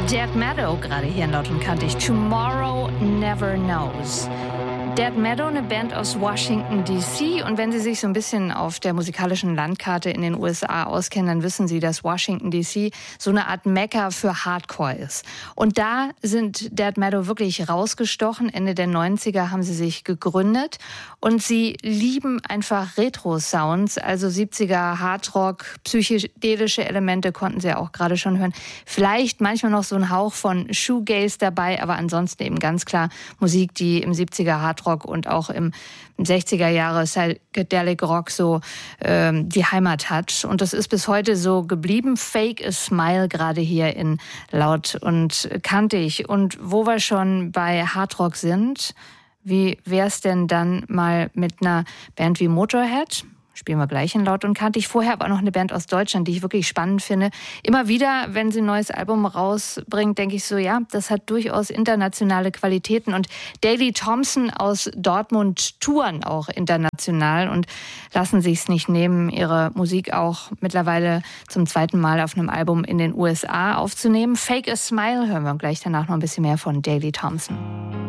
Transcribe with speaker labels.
Speaker 1: Dead Meadow, gerade hier in Laut und Kantig. Tomorrow Never Knows. Dead Meadow, eine Band aus Washington, D.C. Und wenn Sie sich so ein bisschen auf der musikalischen Landkarte in den USA auskennen, dann wissen Sie, dass Washington, D.C. so eine Art Mekka für Hardcore ist. Und da sind Dead Meadow wirklich rausgestochen. Ende der 90er haben sie sich gegründet. Und sie lieben einfach Retro-Sounds, also 70er Hardrock, psychedelische Elemente konnten Sie ja auch gerade schon hören. Vielleicht manchmal noch so ein Hauch von Shoegaze dabei, aber ansonsten eben ganz klar Musik, die im 70er Hardrock und auch im 60er Jahre Psychedelic Rock so die Heimat hat. Und das ist bis heute so geblieben. Fake a Smile, gerade hier in Laut und Kantig. Und wo wir schon bei Hardrock sind, wie wär's denn dann mal mit einer Band wie Motorhead? Spielen wir gleich in Laut und Kantig. Vorher aber noch eine Band aus Deutschland, die ich wirklich spannend finde. Immer wieder, wenn sie ein neues Album rausbringt, denke ich so, ja, das hat durchaus internationale Qualitäten. Und Daley Thompson aus Dortmund touren auch international und lassen sich's nicht nehmen, ihre Musik auch mittlerweile zum zweiten Mal auf einem Album in den USA aufzunehmen. Fake a Smile hören wir gleich danach noch ein bisschen mehr von Daley Thompson.